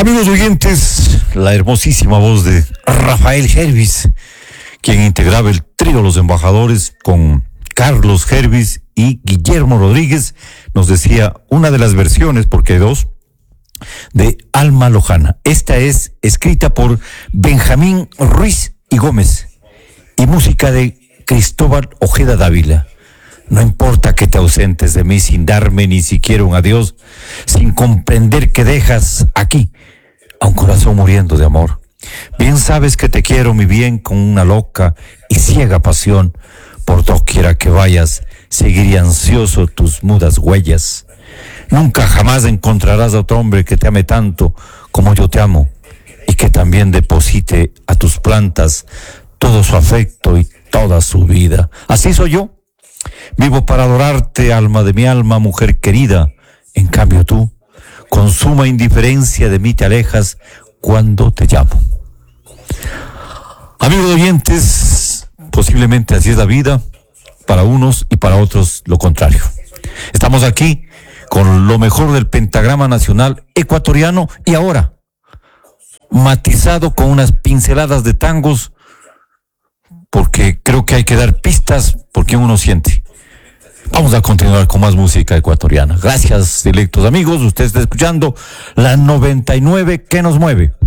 Amigos oyentes, la hermosísima voz de Rafael Hervis, quien integraba el trío Los Embajadores con Carlos Hervis y Guillermo Rodríguez, nos decía una de las versiones, porque hay dos, de Alma Lojana. Esta es escrita por Benjamín Ruiz y Gómez y música de Cristóbal Ojeda Dávila. No importa que te ausentes de mí sin darme ni siquiera un adiós, sin comprender que dejas aquí a un corazón muriendo de amor. Bien sabes que te quiero, mi bien, con una loca y ciega pasión. Por doquiera que vayas, seguiré ansioso tus mudas huellas. Nunca jamás encontrarás a otro hombre que te ame tanto como yo te amo, y que también deposite a tus plantas todo su afecto y toda su vida. Así soy yo. Vivo para adorarte, alma de mi alma, mujer querida. En cambio tú, con suma indiferencia de mí te alejas cuando te llamo. Amigos oyentes, posiblemente así es la vida, para unos y para otros lo contrario. Estamos aquí con lo mejor del pentagrama nacional ecuatoriano y ahora matizado con unas pinceladas de tangos, porque creo que hay que dar pistas porque uno siente. Vamos a continuar con más música ecuatoriana. Gracias, selectos amigos. Usted está escuchando la 99 que nos mueve.